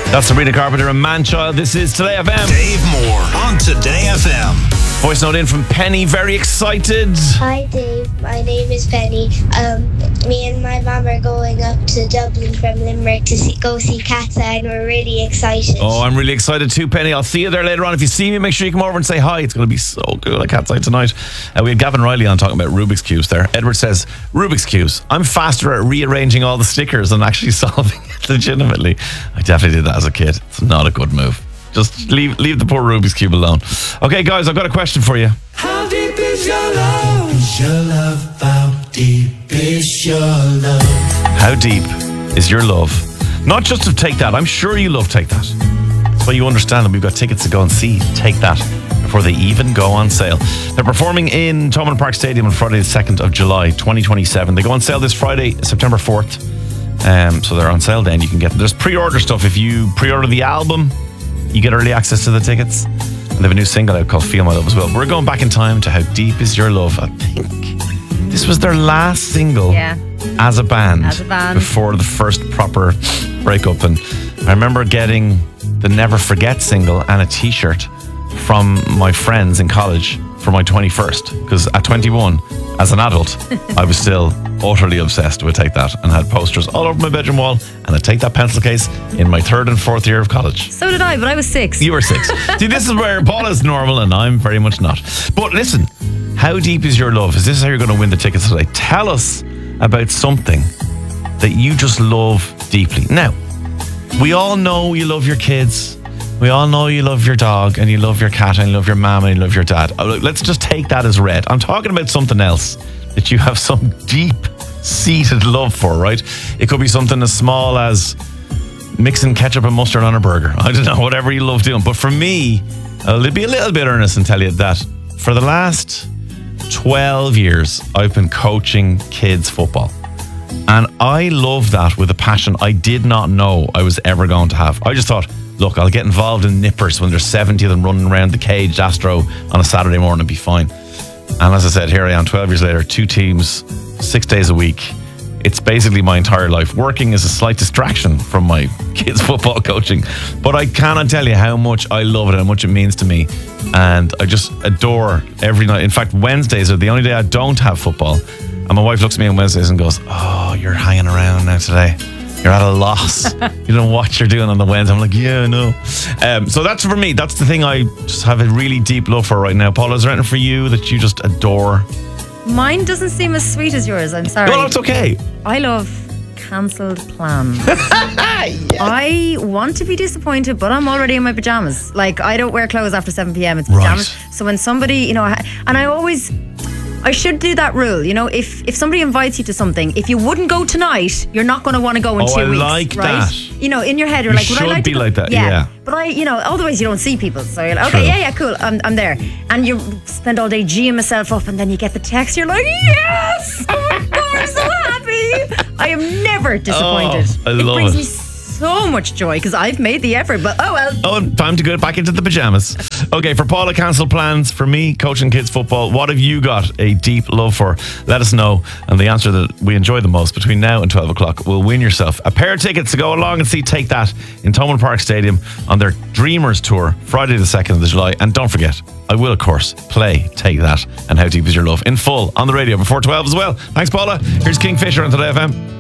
That's Sabrina Carpenter and Manchild. This is Today FM. Dave Moore on Today FM. Voice note in from Penny, very excited. Hi Dave, my name is Penny. Me and my mum are going up to Dublin from Limerick to go see Cat's Eye, and we're really excited. Oh, I'm really excited too, Penny. I'll see you there later on. If you see me, make sure you come over and say hi. It's going to be so cool at Cat's Eye tonight. We had Gavin Riley on talking about Rubik's Cubes there. Edward says, Rubik's Cubes, I'm faster at rearranging all the stickers than actually solving it legitimately. I definitely did that as a kid. It's not a good move. Just leave the poor Rubik's Cube alone. Okay, guys, I've got a question for you. How deep is your love? Is your love? How deep is your love? How deep is your love? Not just of Take That. I'm sure you love Take That. That's why you understand that we've got tickets to go and see Take That before they even go on sale. They're performing in Thomond Park Stadium on Friday the 2nd of July 2027. They go on sale this Friday, September 4th. So they're on sale then. You can get them. There's pre-order stuff. If you pre-order the album, you get early access to the tickets. And they have a new single out called Feel My Love as well. We're going back in time to How Deep Is Your Love. I think this was their last single as a band before the first proper breakup. And I remember getting the Never Forget single and a t-shirt from my friends in college for my 21st. Because at 21, as an adult, I was still utterly obsessed with Take That and had posters all over my bedroom wall and a Take That pencil case in my 3rd and 4th year of college. So did I, but I was 6. You were 6. See, this is where Paula's normal and I'm very much not. But listen, how deep is your love? Is this how you're going to win the tickets today? Tell us about something that you just love deeply. Now, we all know you love your kids. We all know you love your dog and you love your cat and you love your mom and you love your dad. Let's just take that as read. I'm talking about something else that you have some deep-seated love for, right? It could be something as small as mixing ketchup and mustard on a burger. I don't know, whatever you love doing. But for me, I'll be a little bit earnest and tell you that for the last 12 years, I've been coaching kids football. And I love that with a passion I did not know I was ever going to have. I just thought, look, I'll get involved in nippers when there's 70 of them running around the caged Astro on a Saturday morning and be fine. And as I said, here I am 12 years later, 2 teams, 6 days a week. It's basically my entire life. Working is a slight distraction from my kids' football coaching. But I cannot tell you how much I love it and how much it means to me. And I just adore every night. In fact, Wednesdays are the only day I don't have football. And my wife looks at me on Wednesdays and goes, oh, you're hanging around now today. You're at a loss. You don't know what you're doing on the Wednesday. I'm like, yeah, I know. So that's for me. That's the thing I just have a really deep love for right now. Paula, is there anything for you that you just adore? Mine doesn't seem as sweet as yours. I'm sorry. No, it's okay. I love cancelled plans. Yes. I want to be disappointed, but I'm already in my pajamas. Like, I don't wear clothes after 7 p.m. It's pajamas. Right. So when somebody, and I should do that rule, if somebody invites you to something, if you wouldn't go tonight, you're not going to want to go in 2 weeks. I like right? that. In your head, you're you like, would I like to be like that, yeah. But otherwise you don't see people. So you're like, okay, yeah, cool, I'm there. And you spend all day geeing myself up, and then you get the text, you're like, yes! Oh my God, I'm so happy! I am never disappointed. I love it. Brings me so much joy because I've made the effort, but oh well. Oh, time to go back into the pajamas. Okay, for Paula, cancelled plans. For me, coaching kids football. What have you got a deep love for? Let us know. And the answer that we enjoy the most between now and 12 o'clock will win yourself a pair of tickets to go along and see Take That in Thomond Park Stadium on their Dreamers Tour, Friday the 2nd of July. And don't forget, I will, of course, play Take That and How Deep Is Your Love in full on the radio before 12 as well. Thanks, Paula. Here's Kingfisher on Today FM.